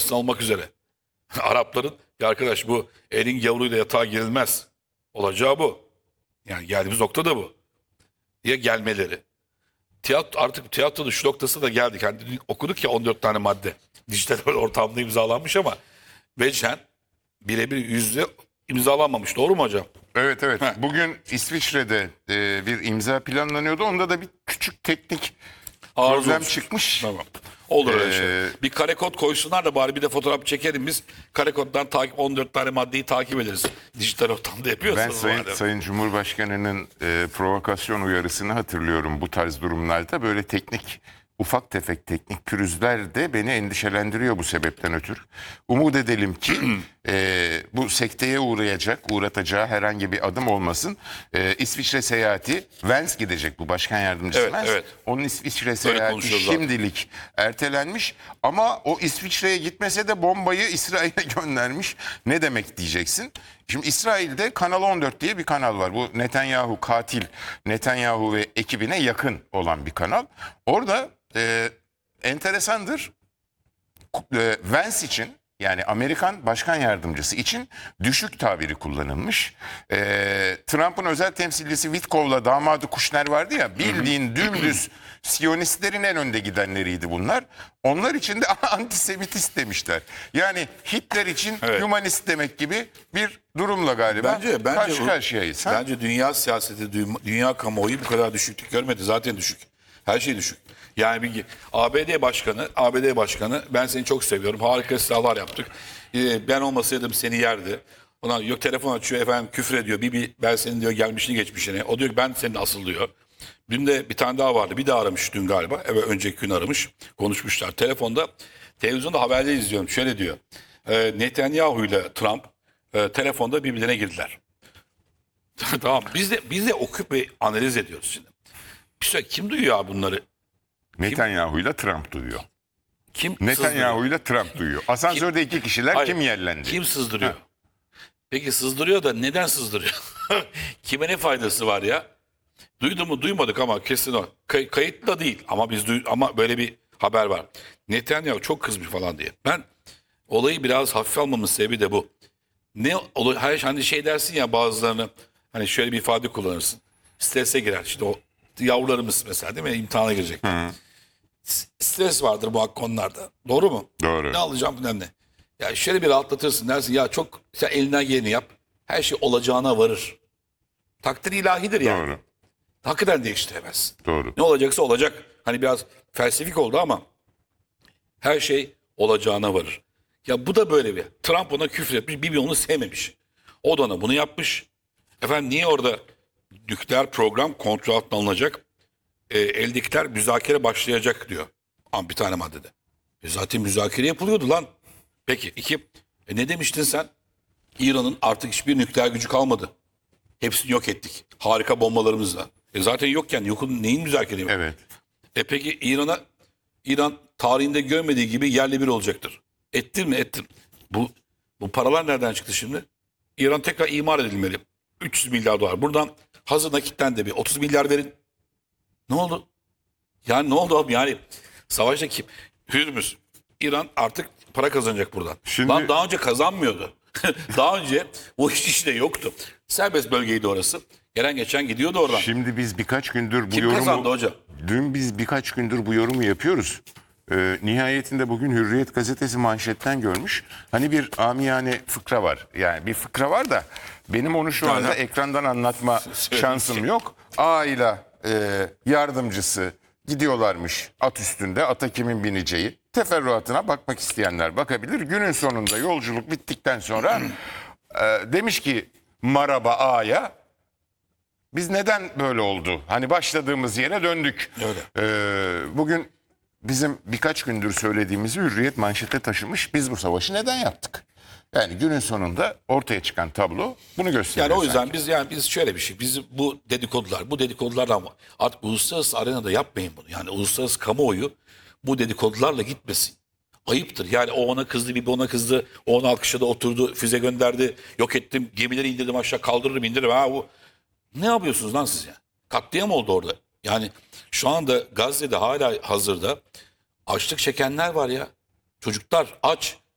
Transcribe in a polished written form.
başta olmak üzere. Arapların ya arkadaş bu elin yavruyla yatağa girilmez. Olacağı bu. Yani geldiğimiz nokta da bu. Diye gelmeleri. Artık tiyatronun şu noktası da geldik. Hani dün okuduk ya 14 tane madde. Dijital ortamda imzalanmış ama vecen birebir yüzde imzalanmamış. Doğru mu hocam? Evet evet. Heh. Bugün İsviçre'de bir imza planlanıyordu. Onda da bir küçük teknik Arıza problem olmuş. çıkmış. Tamam. Olur öyle şey. Bir kare kod koysunlar da bari bir de fotoğraf çekelim biz. Kare koddan 14 tane maddeyi takip ederiz. Dijital ortamda Ben yapıyorsanız. Sayın Cumhurbaşkanı'nın provokasyon uyarısını hatırlıyorum bu tarz durumlarda. Böyle ufak tefek teknik pürüzler de beni endişelendiriyor bu sebepten ötürü. Umut edelim ki bu sekteye uğratacağı herhangi bir adım olmasın. İsviçre seyahati, Vance gidecek, bu başkan yardımcısı Evet, Vance. evet. Onun İsviçre seyahati konuşuyoruz zaten. şimdilik ertelenmiş. Ama o İsviçre'ye gitmese de bombayı İsrail'e göndermiş. Ne demek diyeceksin? Şimdi İsrail'de Kanal 14 diye bir kanal var. Bu Netanyahu katil, Netanyahu ve ekibine yakın olan bir kanal. Orada enteresandır. Vance için, yani Amerikan başkan yardımcısı için düşük tabiri kullanılmış. Trump'ın özel temsilcisi Witkoff'la damadı Kushner vardı ya, bildiğin dümdüz Siyonistlerin en önde gidenleriydi bunlar. Onlar için de antisemitist demişler. Yani Hitler için Evet. humanist demek gibi bir durumla galiba Bence karşı karşıyayız. Ha? Bence dünya siyaseti, dünya kamuoyu bu kadar düşüklük görmedi. Zaten düşük. Her şey düşük. Yani bir ABD başkanı ben seni çok seviyorum. Harika silahlar yaptık. Ben olmasaydım seni yerdi. Ona yok telefon açıyor efendim, küfür ediyor. Ben senin diyor gelmişini geçmişini. O diyor ki ben senin asıl diyor. Dün de bir tane daha vardı. Bir daha aramış dün galiba. Evet, önceki gün aramış. Konuşmuşlar. Televizyonda haberleri izliyorum. Şöyle diyor. Netanyahu ile Trump telefonda birbirlerine girdiler. Tamam. Biz de okuyup ve analiz ediyoruz şimdi. Bir süre kim duyuyor ya bunları? Netanyahu ile Trump duyuyor. Kim Netanyahu ile Trump duyuyor. Asansörde iki kişiler, Hayır, kim yerlendi? Kim sızdırıyor? Ha. Peki sızdırıyor da neden sızdırıyor? Kime ne faydası var ya? Duydu mu duymadık ama kesin o. Kayıtlı da değil ama böyle bir haber var. Netanyahu çok kızmış falan diye. Ben olayı biraz hafife almamın sebebi de bu. Hani şey dersin ya bazılarını, hani şöyle bir ifade kullanırsın. Strese girer. İşte o yavrularımız mesela değil mi? İmtihana girecek. Stres vardır bu konularda. Doğru mu? Doğru. Ne alacağım falan ne? Ya şöyle bir rahatlatırsın dersin ya sen elinden geleni yap. Her şey olacağına varır. Takdir ilahidir yani. Doğru. Hakikaten değiştiremez. Doğru. Ne olacaksa olacak. Hani biraz felsefik oldu ama her şey olacağına varır. Ya bu da böyle bir. Trump ona küfür etmiş, bir onu sevmemiş. O da ona bunu yapmış. Efendim niye orada nükleer program kontrol altına alınacak? Eldekiler müzakere başlayacak diyor. Ama bir tane maddede. Zaten müzakere yapılıyordu lan. Peki ne demiştin sen? İran'ın artık hiçbir nükleer gücü kalmadı. Hepsini yok ettik. Harika bombalarımızla. Zaten yokken neyin müzakere yapıyor? Evet. Peki İran tarihinde görmediği gibi yerle bir olacaktır. Ettin mi? Ettin. Bu paralar nereden çıktı şimdi? İran tekrar imar edilmeli. 300 milyar dolar. Buradan hazır nakitten de bir 30 milyar verin. Ne oldu? Yani ne oldu abi? Yani savaşta kim? Hürmüz. İran artık para kazanacak buradan. Şimdi- Lan daha önce kazanmıyordu. Daha önce o iş de yoktu. Serbest bölgeydi orası. Gelen geçen gidiyordu oradan. Şimdi biz birkaç gündür bu Kim yorumu... kazandı hocam? Dün biz birkaç gündür bu yorumu yapıyoruz. Nihayetinde bugün Hürriyet gazetesi manşetten görmüş. Hani bir amiyane fıkra var. Yani bir fıkra var da benim onu şu anda ekrandan anlatma şansım yok. A ile yardımcısı gidiyorlarmış at üstünde. Ata kimin bineceği. Teferruatına bakmak isteyenler bakabilir. Günün sonunda yolculuk bittikten sonra demiş ki Maraba A'ya, biz neden böyle oldu? Hani başladığımız yere döndük. Bugün bizim birkaç gündür söylediğimizi Hürriyet manşete taşımış. Biz bu savaşı neden yaptık? Yani günün sonunda ortaya çıkan tablo bunu gösteriyor. Yani o yüzden sanki. biz şöyle bir şey. Biz bu dedikodulardan artık uluslararası arenada yapmayın bunu. Yani uluslararası kamuoyu bu dedikodularla gitmesin. Ayıptır. Yani o ona kızdı, bir ona kızdı. O onu alkışladı, oturdu, füze gönderdi. Yok ettim, gemileri indirdim aşağı, kaldırırım, indiririm. Ne yapıyorsunuz lan siz ya? Katliam oldu orada. Yani şu anda Gazze'de hala hazırda açlık çekenler var ya. Çocuklar aç.